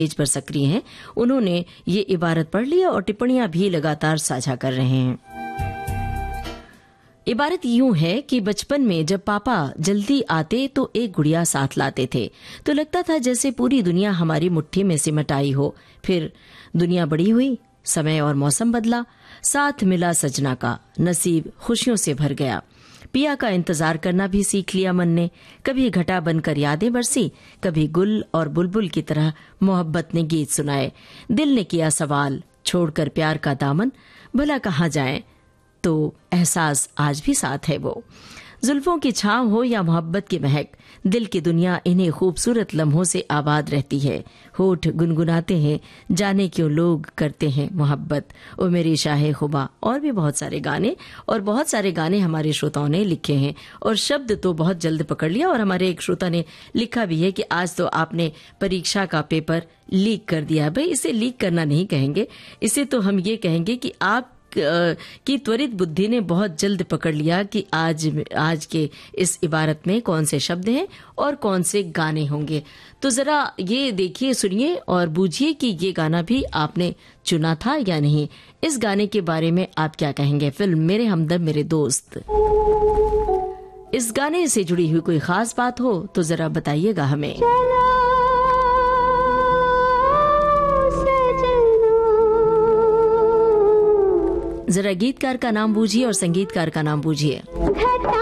Page पर सक्रिय हैं, उन्होंने ये इबारत पढ़ ली और टिप्पणियां भी लगातार साझा कर रहे हैं। इबारत यूं है कि बचपन में जब पापा जल्दी आते तो एक गुड़िया साथ लाते थे, तो लगता था जैसे पूरी दुनिया हमारी मुट्ठी में सिमट आई हो। फिर दुनिया बड़ी हुई, समय और मौसम बदला, साथ मिला सजना का, नसीब खुशियों से भर गया। पिया का इंतजार करना भी सीख लिया मन ने। कभी घटा बनकर यादें बरसी, कभी गुल और बुलबुल की तरह मोहब्बत ने गीत सुनाए। दिल ने किया सवाल, छोड़कर प्यार का दामन भला कहाँ जाएं, तो एहसास आज भी साथ है वो। जुल्फों की छांव हो या मोहब्बत की महक, दिल की दुनिया इन्हें खूबसूरत लम्हों से आबाद रहती है। होठ गुनगुनाते हैं, जाने क्यों लोग करते हैं मोहब्बत, ओ मेरी शाहे खुबा, और भी बहुत सारे गाने हमारे श्रोताओं ने लिखे हैं और शब्द तो बहुत जल्द पकड़ लिया। और हमारे एक श्रोता ने लिखा भी है कि आज तो आपने परीक्षा का पेपर लीक कर दिया। भाई, इसे लीक करना नहीं कहेंगे, इसे तो हम ये कहेंगे कि आप की त्वरित बुद्धि ने बहुत जल्द पकड़ लिया कि आज के इस इबारत में कौन से शब्द हैं और कौन से गाने होंगे। तो जरा ये देखिए, सुनिए और बूझिए कि ये गाना भी आपने चुना था या नहीं। इस गाने के बारे में आप क्या कहेंगे? फिल्म मेरे हमदर्द मेरे दोस्त, इस गाने से जुड़ी हुई कोई खास बात हो तो जरा बताइएगा हमें। जरा गीतकार का नाम बूझिए और संगीतकार का नाम बूझिए।